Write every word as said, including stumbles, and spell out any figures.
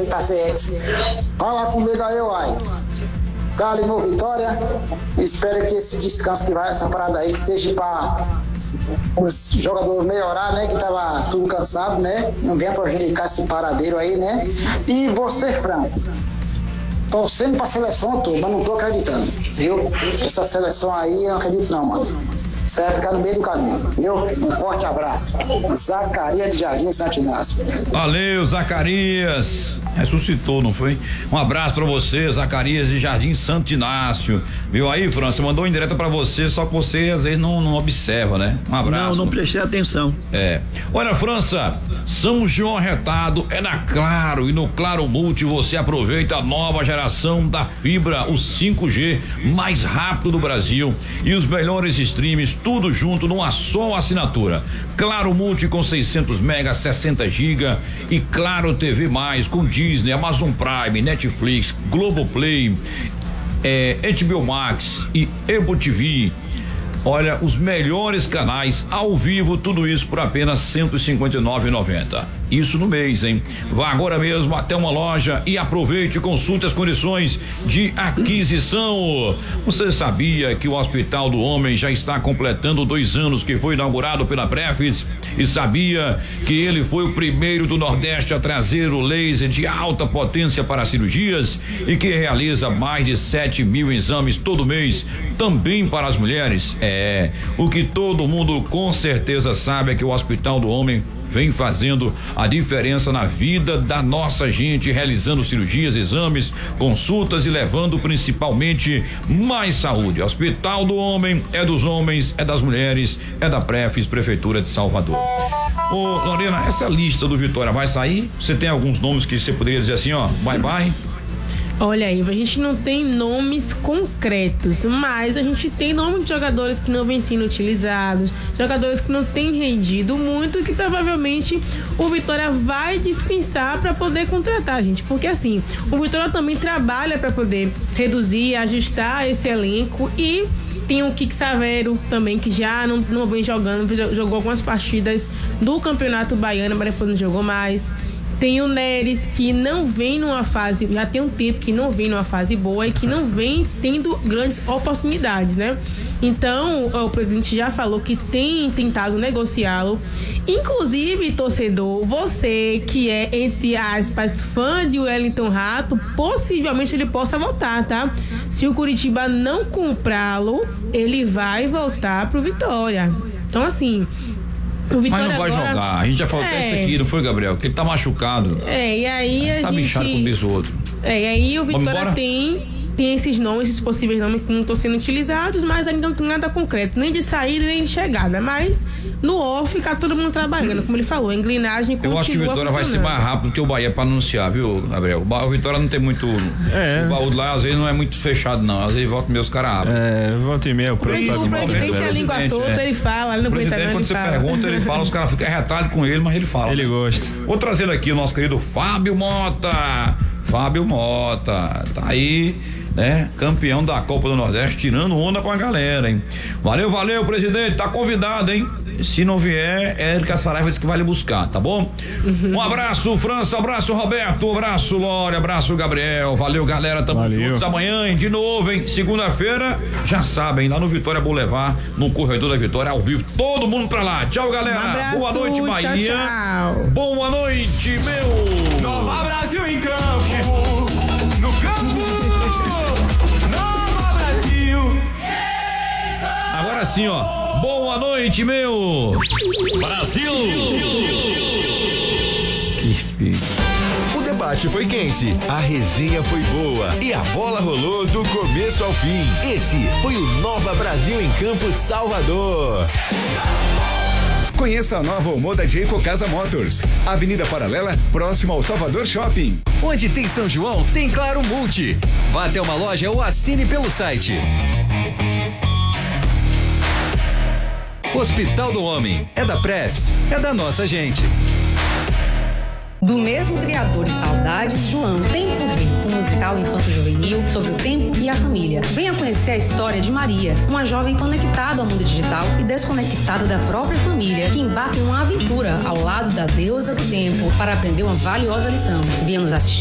aí pra C X. Fala comigo aí, uai. Dale no Vitória. Espero que esse descanso que vai, essa parada aí, que seja pra os jogadores melhorar, né? Que tava tudo cansado, né? Não venha prejudicar esse paradeiro aí, né? E você, Franco, torcendo pra seleção, eu tô, mas não tô acreditando, viu? Essa seleção aí, eu não acredito não, mano. Você vai ficar no meio do caminho, viu? Um forte abraço. Zacarias de Jardim Santo Inácio. Valeu, Zacarias. Ressuscitou, não foi? Um abraço pra você, Zacarias de Jardim Santo Inácio. Viu aí, França? Mandou em direto pra você, só que você às vezes não, não observa, né? Um abraço. Não, não prestei atenção. É. Olha, França, São João Retado é na Claro, e no Claro Multi você aproveita a nova geração da fibra, o cinco G mais rápido do Brasil e os melhores streams, tudo junto numa só assinatura. Claro Multi com seiscentos mega, sessenta giga e Claro T V mais com Disney, Amazon Prime, Netflix, Globoplay, é, H B O Max e Ebo T V. Olha, os melhores canais ao vivo, tudo isso por apenas cento e cinquenta e nove reais e noventa centavos. Isso no mês, hein? Vá agora mesmo até uma loja e aproveite e consulte as condições de aquisição. Você sabia que o Hospital do Homem já está completando dois anos que foi inaugurado pela Prefis? E sabia que ele foi o primeiro do Nordeste a trazer o laser de alta potência para cirurgias e que realiza mais de sete mil exames todo mês, também para as mulheres? É, o que todo mundo com certeza sabe é que o Hospital do Homem vem fazendo a diferença na vida da nossa gente, realizando cirurgias, exames, consultas e levando principalmente mais saúde. Hospital do Homem é dos homens, é das mulheres, é da Prefis, Prefeitura de Salvador. Ô, Lorena, essa lista do Vitória vai sair? Você tem alguns nomes que você poderia dizer assim, ó, bye bye? Olha aí, a gente não tem nomes concretos, mas a gente tem nome de jogadores que não vêm sendo utilizados, jogadores que não têm rendido muito e que provavelmente o Vitória vai dispensar para poder contratar, gente. Porque assim, o Vitória também trabalha para poder reduzir, ajustar esse elenco e tem o Kik Savero também, que já não, não vem jogando, jogou algumas partidas do Campeonato Baiano, mas depois não jogou mais. Tem o Neres, que não vem numa fase, já tem um tempo que não vem numa fase boa e que não vem tendo grandes oportunidades, né? Então, o presidente já falou que tem tentado negociá-lo. Inclusive, torcedor, você que é, entre aspas, fã de Wellington Rato, possivelmente ele possa voltar, tá? Se o Curitiba não comprá-lo, ele vai voltar pro Vitória. Então, assim... Mas não vai agora jogar, a gente já falou é, até isso aqui, não foi, Gabriel? Que ele tá machucado. É, e aí é, a tá gente... Tá bichado com um bicho outro. É, e aí o Vitória tem... Tem esses nomes, esses possíveis nomes que não estão sendo utilizados, mas ainda não tem nada concreto, nem de saída, nem de chegada. Mas no off fica todo mundo trabalhando, como ele falou, a engrenagem continua. Eu acho que o Vitória vai ser mais rápido que o Bahia para anunciar, viu, Gabriel? O Vitória não tem muito. É. O baú lá às vezes não é muito fechado, não. Às vezes volta meus caras abrem. É, volta e meia. O presidente é a língua solta, ele fala, ele não aguenta nada. Quando você fala. Pergunta, ele fala, os caras ficam arretados com ele, mas ele fala. Ele gosta. Vou trazendo aqui o nosso querido Fábio Mota. Fábio Mota, tá aí, né? Campeão da Copa do Nordeste, tirando onda com a galera, hein? Valeu, valeu, presidente, tá convidado, hein? Se não vier, Érica Saraiva disse que vai lhe buscar, tá bom? Uhum. Um abraço, França, abraço, Roberto, abraço, Lore, abraço, Gabriel, valeu, galera, tamo valeu. juntos amanhã, hein? De novo, hein? Segunda-feira, já sabem, lá no Vitória Boulevard, no Corredor da Vitória, ao vivo, todo mundo pra lá, tchau, galera, um abraço, boa noite, Bahia, tchau, tchau. Boa noite, meu Nova Brasil em campo, no campo, Nova Brasil. Agora sim, ó. Boa noite, meu Brasil. Que filho. O debate foi quente, a resenha foi boa e a bola rolou do começo ao fim. Esse foi o Nova Brasil em Campo Salvador. Conheça a nova Omoda Jayco Casa Motors, Avenida Paralela, próximo ao Salvador Shopping. Onde tem São João, tem Claro Multi. Vá até uma loja ou assine pelo site. Hospital do Homem, é da Prefis, é da nossa gente. Do mesmo criador de Saudades, João, Tempo Rei, um musical infanto-juvenil sobre o tempo e a família. Venha conhecer a história de Maria, uma jovem conectada ao mundo digital e desconectada da própria família, que embarca em uma aventura ao lado da deusa do tempo para aprender uma valiosa lição. Venha nos assistir